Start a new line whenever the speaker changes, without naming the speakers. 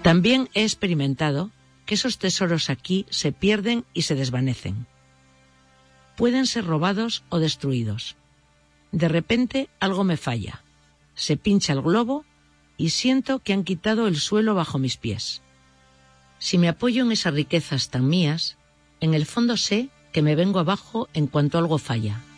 También he experimentado que esos tesoros aquí se pierden y se desvanecen. Pueden ser robados o destruidos. De repente algo me falla. Se pincha el globo y siento que han quitado el suelo bajo mis pies. Si me apoyo en esas riquezas tan mías, en el fondo sé que me vengo abajo en cuanto algo falla.